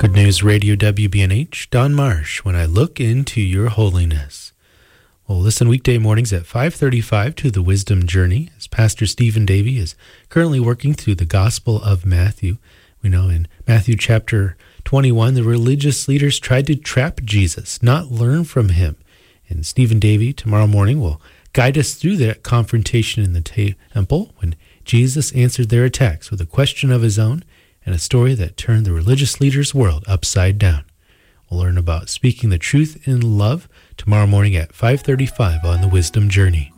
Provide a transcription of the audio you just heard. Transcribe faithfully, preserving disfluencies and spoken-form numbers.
Good News Radio W B N H, Don Marsh, When I Look Into Your Holiness. Well, listen weekday mornings at five thirty-five to The Wisdom Journey, as Pastor Stephen Davey is currently working through the Gospel of Matthew. We know in Matthew chapter twenty-one, the religious leaders tried to trap Jesus, not learn from him. And Stephen Davey tomorrow morning will guide us through that confrontation in the temple when Jesus answered their attacks with a question of his own and a story that turned the religious leaders' world upside down. We'll learn about speaking the truth in love tomorrow morning at five thirty-five on The Wisdom Journey.